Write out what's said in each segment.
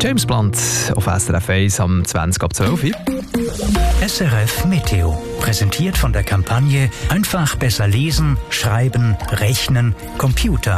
James Blunt auf SRF 1 am 20 ab 12 Uhr. SRF Meteo, präsentiert von der Kampagne Einfach besser lesen, schreiben, rechnen, Computer.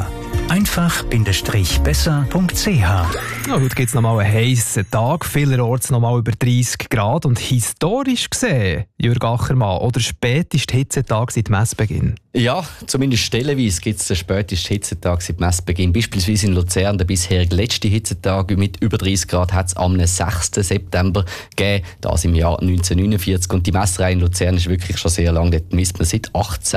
Einfach-besser.ch. Ja, heute gibt es nochmal einen heissen Tag, vielerorts nochmal über 30 Grad und historisch gesehen, Jürg Achermann, oder spätestens Hitzetag seit Messbeginn? Ja, zumindest stellenweise gibt es den spätesten Hitzetag seit Messbeginn. Beispielsweise in Luzern, der bisherige letzte Hitzetag mit über 30 Grad hat es am 6. September gegeben, das im Jahr 1949. Und die Messerei in Luzern ist wirklich schon sehr lang, dort misst man seit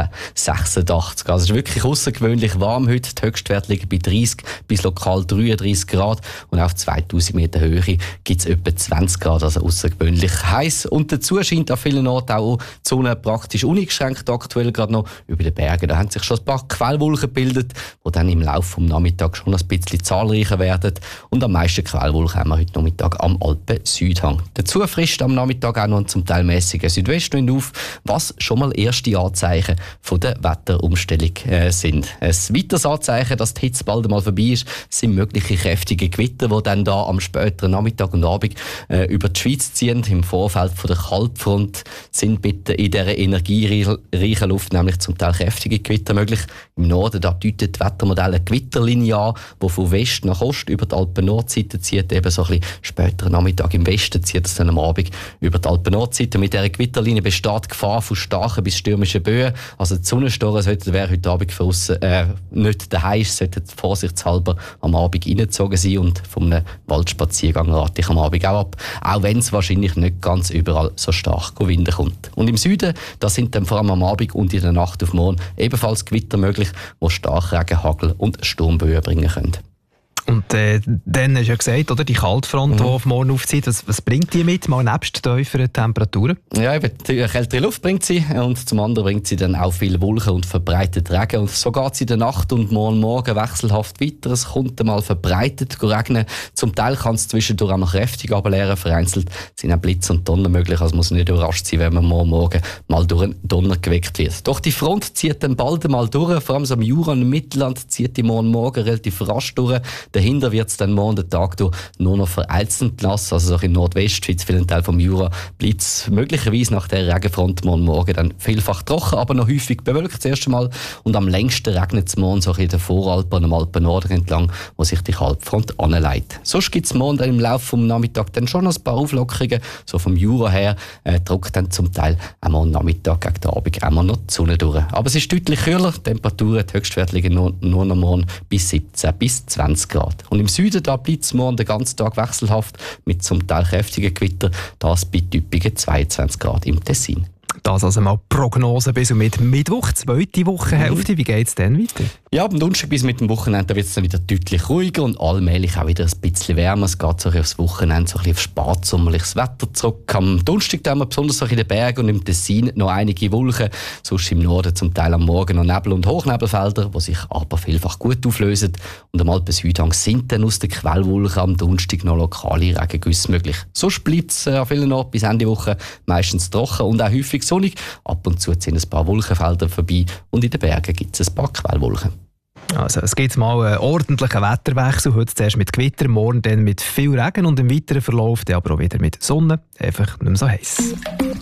1886. Also es ist wirklich außergewöhnlich warm heute. Die Höchstwerte liegen bei 30 bis lokal 33 Grad und auf 2000 Meter Höhe gibt es etwa 20 Grad, also außergewöhnlich heiß. Und dazu scheint an vielen Orten auch die Sonne praktisch uneingeschränkt aktuell gerade noch über den Bergen. Da haben sich schon ein paar Quellwolken gebildet, die dann im Laufe des Nachmittags schon ein bisschen zahlreicher werden. Und am meisten Quellwolken haben wir heute Nachmittag am Alpen-Südhang. Dazu frischt am Nachmittag auch noch ein zum Teil mäßiger Südwestwind auf, was schon mal erste Anzeichen von der Wetterumstellung sind. Ein weiteres Anzeichen, dass die Hitze bald einmal vorbei ist, sind mögliche kräftige Gewitter, die dann da am späteren Nachmittag und Abend über die Schweiz ziehen. Im Vorfeld von der Kaltfront sind bitte in dieser energiereichen Luft nämlich zum Teil kräftige Gewitter möglich. Im Norden da deutet die Wettermodelle eine Gewitterlinie an, die von West nach Ost über die Alpen-Nordseite zieht. Eben so ein bisschen späteren Nachmittag im Westen zieht es dann am Abend über die Alpen-Nordseite. Mit dieser Gewitterlinie besteht die Gefahr von starken bis stürmischen Böen. Also die Sonnenstoren sollten, wer heute Abend für uns nicht daheim ist, sollten vorsichtshalber am Abend reingezogen sein und von einem Waldspaziergang rate ich am Abend auch ab. Auch wenn es wahrscheinlich nicht ganz überall so stark Wind kommt. Und im Süden, da sind dann vor allem am Abend und in der Nacht auf morgen ebenfalls Gewitter möglich, die Starkregen, Hagel und Sturmböen bringen können. Und dann hast du ja gesagt, oder, die Kaltfront, die auf morgen aufzieht, was bringt die mit, mal nebst tieferen Temperaturen? Ja, eben, die kältere Luft bringt sie und zum anderen bringt sie dann auch viel Wolken und verbreitet Regen. Und so geht es in der Nacht und morgen wechselhaft weiter. Es kommt einmal verbreitet regnen. Zum Teil kann es zwischendurch auch noch kräftig ableeren. Vereinzelt sind auch Blitz und Donner möglich. Also muss nicht überrascht sein, wenn man morgen mal durch einen Donner geweckt wird. Doch die Front zieht dann bald einmal durch. Vor allem so im Jura und im Mittelland zieht die morgen relativ rasch durch. Dahinter wird es dann morgen den Tag durch nur noch vereinzelt nass. Also so in Nordwestschweiz, vielen Teil vom Jura, bleibt es möglicherweise nach der Regenfront morgen dann vielfach trocken, aber noch häufig bewölkt das erste Mal. Und am längsten regnet es morgen so in den Voralpen und am Alpennorden entlang, wo sich die Kaltfront anleitet. Sonst gibt es morgen dann im Laufe des Nachmittags dann schon ein paar Auflockerungen. So vom Jura her drückt dann zum Teil am Nachmittag gegen den Abend einmal noch die Sonne durch. Aber es ist deutlich kühler. Die Temperaturen, die Höchstwerte liegen nur noch morgen bis 17 bis 20 Grad. Und im Süden da bleibt es morgen den ganzen Tag wechselhaft mit zum Teil kräftigen Gewitter. Das bei typischen 22 Grad im Tessin. Das also mal Prognose bis und mit Mittwoch, zweite Wochenhälfte. Wie geht es dann weiter? Ja, am Donnerstag bis mit dem Wochenende wird es dann wieder deutlich ruhiger und allmählich auch wieder ein bisschen wärmer. Es geht so aufs Wochenende so ein bisschen auf spätsommerliches Wetter zurück. Am Donnerstag haben wir besonders in den Bergen und im Tessin noch einige Wolken. Sonst im Norden zum Teil am Morgen noch Nebel- und Hochnebelfelder, die sich aber vielfach gut auflösen. Und am Alpen-Südhang sind dann aus den Quellwolken am Donnerstag noch lokale Regengüsse möglich. Sonst bleibt es an vielen Orten bis Ende Woche meistens trocken und auch häufig sonnig. Ab und zu ziehen ein paar Wolkenfelder vorbei und in den Bergen gibt es ein paar Quellwolken. Also es gibt mal einen ordentlichen Wetterwechsel. Heute zuerst mit Gewitter, morgen dann mit viel Regen und im weiteren Verlauf dann aber auch wieder mit Sonne. Einfach nicht mehr so heiß.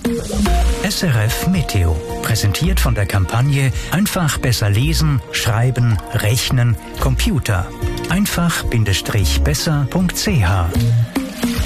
SRF Meteo, präsentiert von der Kampagne Einfach besser lesen, schreiben, rechnen, Computer. Einfach-besser.ch